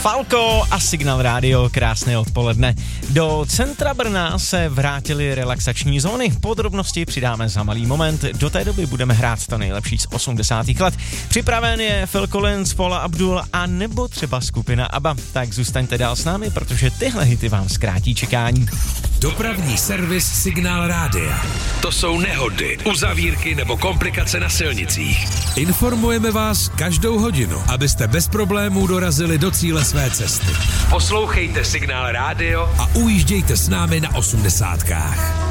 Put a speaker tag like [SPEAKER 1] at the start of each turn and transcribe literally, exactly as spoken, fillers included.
[SPEAKER 1] Falco a Signál Radio, krásné odpoledne. Do centra Brna se vrátily relaxační zóny. Podrobnosti přidáme za malý moment. Do té doby budeme hrát to nejlepší z osmdesátých let. Připraven je Phil Collins, Paula Abdul a nebo třeba skupina ABBA. Tak zůstaňte dál s námi, protože tyhle hity vám zkrátí čekání.
[SPEAKER 2] Dopravní servis Signál Rádia. To jsou nehody, uzavírky nebo komplikace na silnicích. Informujeme vás každou hodinu, abyste bez problémů dorazili do cíle své cesty. Poslouchejte Signál Rádio a ujíždějte s námi na osmdesátkách.